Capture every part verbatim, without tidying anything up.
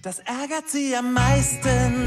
Das ärgert sie am meisten.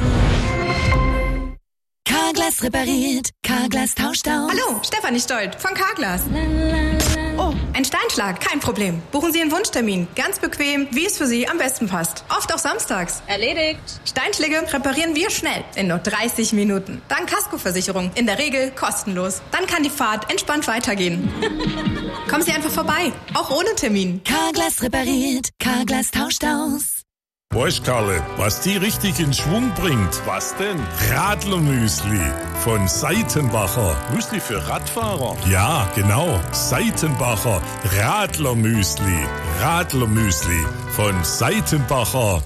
Carglass repariert, Carglass tauscht aus. Hallo, Stefanie Stolt von Carglass. Oh, ein Steinschlag, kein Problem. Buchen Sie einen Wunschtermin, ganz bequem, wie es für Sie am besten passt. Oft auch samstags. Erledigt. Steinschläge reparieren wir schnell, in nur dreißig Minuten. Dank Kaskoversicherung, in der Regel kostenlos. Dann kann die Fahrt entspannt weitergehen. Kommen Sie einfach vorbei, auch ohne Termin. Carglass repariert, Carglass tauscht aus. Weißt, Karle, was die richtig in Schwung bringt? Was denn? Radlermüsli von Seitenbacher. Müsli für Radfahrer? Ja, genau. Seitenbacher Radlermüsli. Radlermüsli von Seitenbacher.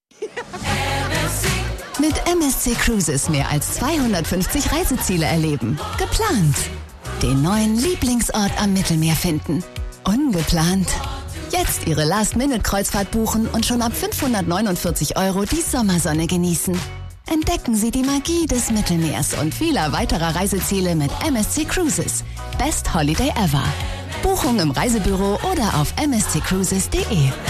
Mit M S C Cruises mehr als zweihundertfünfzig Reiseziele erleben. Geplant. Den neuen Lieblingsort am Mittelmeer finden. Ungeplant. Jetzt Ihre Last-Minute-Kreuzfahrt buchen und schon ab fünfhundertneunundvierzig Euro die Sommersonne genießen. Entdecken Sie die Magie des Mittelmeers und vieler weiterer Reiseziele mit M S C Cruises. Best Holiday ever. Buchung im Reisebüro oder auf m s c cruises punkt d e.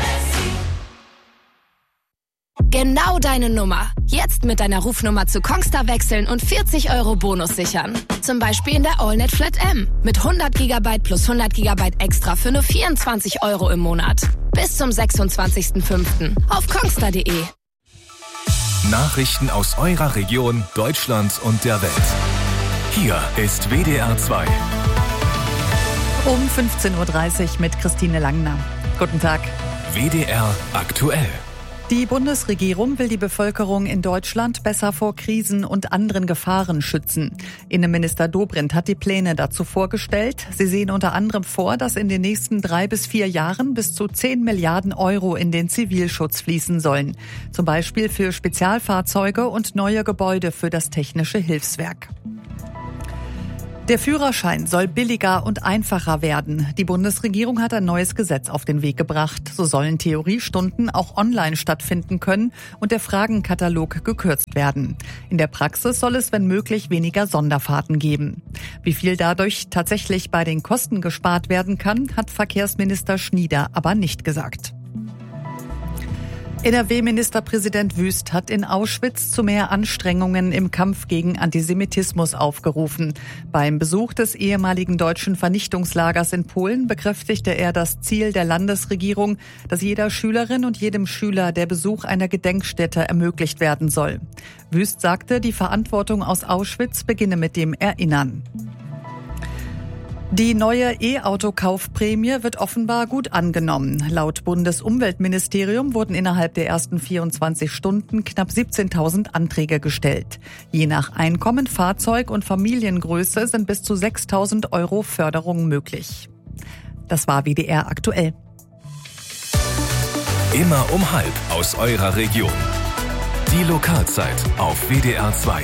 Genau deine Nummer. Jetzt mit deiner Rufnummer zu Kongstar wechseln und vierzig Euro Bonus sichern. Zum Beispiel in der AllNet Flat M. Mit hundert Gigabyte plus hundert Gigabyte extra für nur vierundzwanzig Euro im Monat. Bis zum sechsundzwanzigsten fünften auf kongstar punkt d e. Nachrichten aus eurer Region, Deutschland und der Welt. Hier ist W D R zwei. Um fünfzehn Uhr dreißig mit Christine Langner. Guten Tag. W D R aktuell. Die Bundesregierung will die Bevölkerung in Deutschland besser vor Krisen und anderen Gefahren schützen. Innenminister Dobrindt hat die Pläne dazu vorgestellt. Sie sehen unter anderem vor, dass in den nächsten drei bis vier Jahren bis zu zehn Milliarden Euro in den Zivilschutz fließen sollen. Zum Beispiel für Spezialfahrzeuge und neue Gebäude für das Technische Hilfswerk. Der Führerschein soll billiger und einfacher werden. Die Bundesregierung hat ein neues Gesetz auf den Weg gebracht. So sollen Theoriestunden auch online stattfinden können und der Fragenkatalog gekürzt werden. In der Praxis soll es, wenn möglich, weniger Sonderfahrten geben. Wie viel dadurch tatsächlich bei den Kosten gespart werden kann, hat Verkehrsminister Schnieder aber nicht gesagt. N R W-Ministerpräsident Wüst hat in Auschwitz zu mehr Anstrengungen im Kampf gegen Antisemitismus aufgerufen. Beim Besuch des ehemaligen deutschen Vernichtungslagers in Polen bekräftigte er das Ziel der Landesregierung, dass jeder Schülerin und jedem Schüler der Besuch einer Gedenkstätte ermöglicht werden soll. Wüst sagte, die Verantwortung aus Auschwitz beginne mit dem Erinnern. Die neue E-Auto-Kaufprämie wird offenbar gut angenommen. Laut Bundesumweltministerium wurden innerhalb der ersten vierundzwanzig Stunden knapp siebzehntausend Anträge gestellt. Je nach Einkommen, Fahrzeug und Familiengröße sind bis zu sechstausend Euro Förderung möglich. Das war W D R aktuell. Immer um halb aus eurer Region. Die Lokalzeit auf W D R zwei.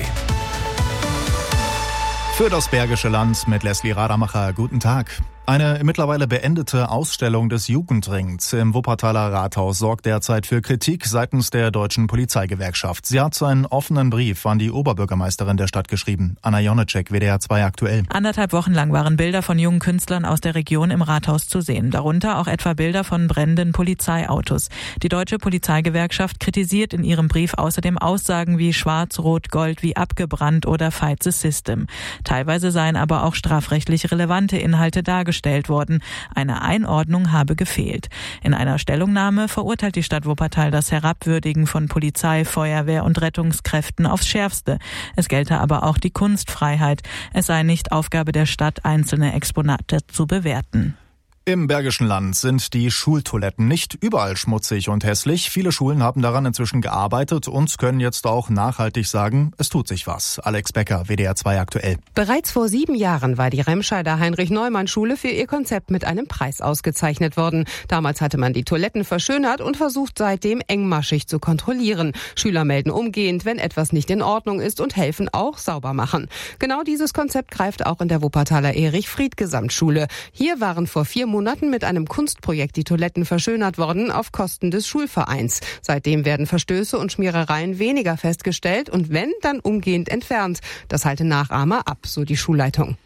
Für das Bergische Land mit Leslie Rademacher. Guten Tag. Eine mittlerweile beendete Ausstellung des Jugendrings im Wuppertaler Rathaus sorgt derzeit für Kritik seitens der Deutschen Polizeigewerkschaft. Sie hat einen offenen Brief an die Oberbürgermeisterin der Stadt geschrieben. Anna Jonecek, W D R zwei aktuell. Anderthalb Wochen lang waren Bilder von jungen Künstlern aus der Region im Rathaus zu sehen. Darunter auch etwa Bilder von brennenden Polizeiautos. Die Deutsche Polizeigewerkschaft kritisiert in ihrem Brief außerdem Aussagen wie Schwarz, Rot, Gold wie abgebrannt oder Fight the System. Teilweise seien aber auch strafrechtlich relevante Inhalte dargestellt worden. Eine Einordnung habe gefehlt. In einer Stellungnahme verurteilt die Stadt Wuppertal das Herabwürdigen von Polizei, Feuerwehr und Rettungskräften aufs Schärfste. Es gelte aber auch die Kunstfreiheit. Es sei nicht Aufgabe der Stadt, einzelne Exponate zu bewerten. Im Bergischen Land sind die Schultoiletten nicht überall schmutzig und hässlich. Viele Schulen haben daran inzwischen gearbeitet und können jetzt auch nachhaltig sagen, es tut sich was. Alex Becker, W D R zwei aktuell. Bereits vor sieben Jahren war die Remscheider Heinrich-Neumann-Schule für ihr Konzept mit einem Preis ausgezeichnet worden. Damals hatte man die Toiletten verschönert und versucht seitdem engmaschig zu kontrollieren. Schüler melden umgehend, wenn etwas nicht in Ordnung ist und helfen auch sauber machen. Genau dieses Konzept greift auch in der Wuppertaler Erich-Fried-Gesamtschule. Hier waren vor vier Monaten Monaten mit einem Kunstprojekt die Toiletten verschönert worden auf Kosten des Schulvereins. Seitdem werden Verstöße und Schmierereien weniger festgestellt und wenn, dann umgehend entfernt. Das halte Nachahmer ab, so die Schulleitung.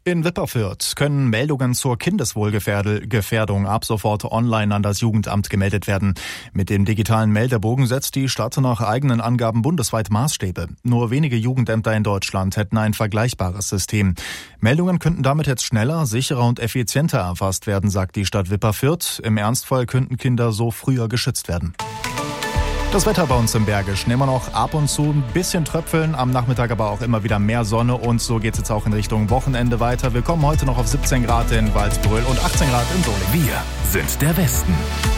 In Wipperfürth können Meldungen zur Kindeswohlgefährdung ab sofort online an das Jugendamt gemeldet werden. Mit dem digitalen Meldebogen setzt die Stadt nach eigenen Angaben bundesweit Maßstäbe. Nur wenige Jugendämter in Deutschland hätten ein vergleichbares System. Meldungen könnten damit jetzt schneller, sicherer und effizienter erfasst werden, sagt die Stadt Wipperfürth. Im Ernstfall könnten Kinder so früher geschützt werden. Das Wetter bei uns im Bergischen immer noch ab und zu ein bisschen Tröpfeln, am Nachmittag aber auch immer wieder mehr Sonne und so geht es jetzt auch in Richtung Wochenende weiter. Wir kommen heute noch auf siebzehn Grad in Waldbröl und achtzehn Grad in Solingen. Wir sind der Westen.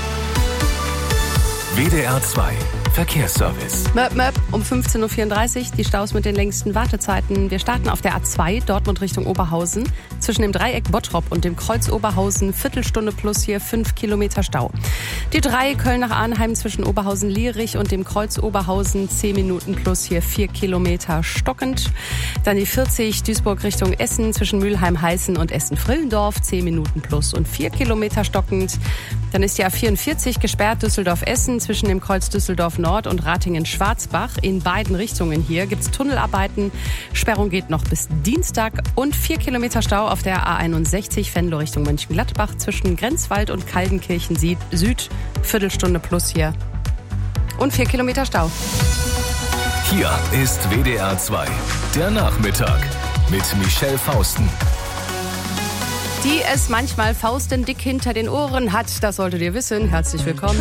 W D R zwei Verkehrsservice. Möp, möp, um fünfzehn Uhr vierunddreißig, die Staus mit den längsten Wartezeiten. Wir starten auf der A zwei, Dortmund Richtung Oberhausen. Zwischen dem Dreieck Bottrop und dem Kreuz Oberhausen, Viertelstunde plus hier fünf Kilometer Stau. Die drei, Köln nach Arnheim zwischen Oberhausen-Lierich und dem Kreuz Oberhausen, zehn Minuten plus hier vier Kilometer stockend. Dann die vierzig, Duisburg Richtung Essen zwischen Mülheim-Heißen und Essen-Frillendorf, zehn Minuten plus und vier Kilometer stockend. Dann ist die A vierundvierzig gesperrt, Düsseldorf-Essen zwischen dem Kreuz Düsseldorf Nord und Ratingen-Schwarzbach. In beiden Richtungen hier gibt's Tunnelarbeiten. Sperrung geht noch bis Dienstag und vier Kilometer Stau auf der A einundsechzig Venlo Richtung Mönchengladbach zwischen Grenzwald und Kaldenkirchen Süd. Viertelstunde plus hier und vier Kilometer Stau. Hier ist W D R zwei, der Nachmittag mit Michelle Fausten. Die es manchmal faustendick hinter den Ohren hat, das solltet ihr wissen. Herzlich willkommen.